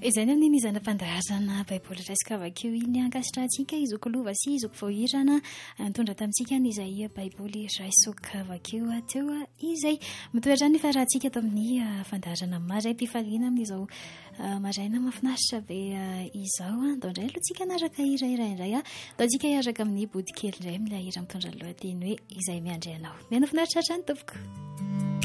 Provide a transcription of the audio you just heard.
izay ny amin'ny izana mpandaharana baiboly resaka vakeo iny ankasitra antsika izoko lova sy izoko voahirana nitondra tamintsika ny izay baiboly raisoka vakeo teo izay mitoetra ny fa raha antsika eto amin'ny fandaharana maray mpifaliana amin'izao maraina mafinaritra be izao andao indray aloha tsika naraka irairaindray dao tsika hiaraka amin'ny bodikely indray milahira mitondra lohateny hoe izay miandry anao miana finaritra hatrany tompoko.